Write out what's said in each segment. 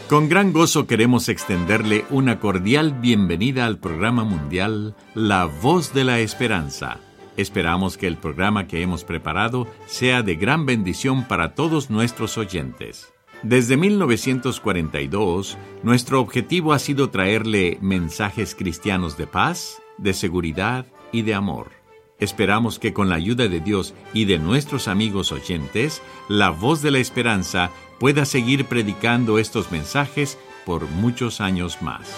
Con gran gozo queremos extenderle una cordial bienvenida al programa mundial La Voz de la Esperanza. Esperamos que el programa que hemos preparado sea de gran bendición para todos nuestros oyentes. Desde 1942, nuestro objetivo ha sido traerle mensajes cristianos de paz, de seguridad y de amor. Esperamos que con la ayuda de Dios y de nuestros amigos oyentes, La Voz de la Esperanza pueda seguir predicando estos mensajes por muchos años más.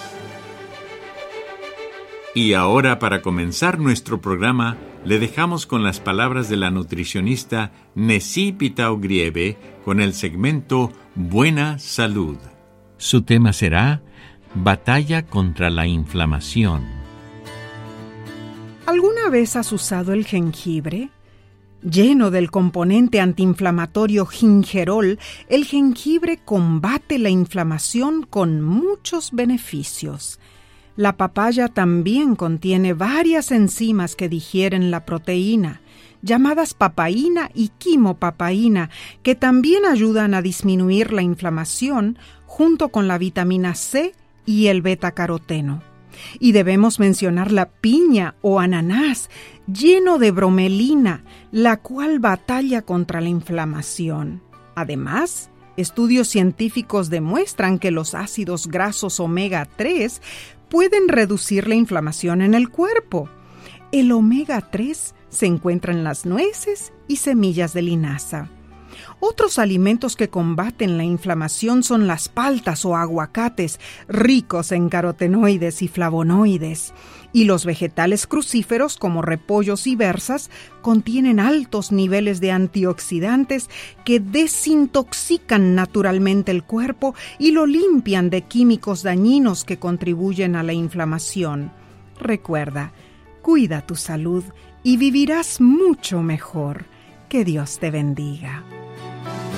Y ahora, para comenzar nuestro programa, le dejamos con las palabras de la nutricionista Nessie Pitao-Grieve con el segmento Buena Salud. Su tema será Batalla contra la inflamación. ¿Alguna vez has usado el jengibre? Lleno del componente antiinflamatorio gingerol, el jengibre combate la inflamación con muchos beneficios. La papaya también contiene varias enzimas que digieren la proteína, llamadas papaína y quimopapaína, que también ayudan a disminuir la inflamación junto con la vitamina C y el betacaroteno. Y debemos mencionar la piña o ananás, lleno de bromelina, la cual batalla contra la inflamación. Además, estudios científicos demuestran que los ácidos grasos omega 3 pueden reducir la inflamación en el cuerpo. El omega 3 se encuentra en las nueces y semillas de linaza. Otros alimentos que combaten la inflamación son las paltas o aguacates, ricos en carotenoides y flavonoides. Y los vegetales crucíferos, como repollos y berzas, contienen altos niveles de antioxidantes que desintoxican naturalmente el cuerpo y lo limpian de químicos dañinos que contribuyen a la inflamación. Recuerda, cuida tu salud y vivirás mucho mejor. Que Dios te bendiga.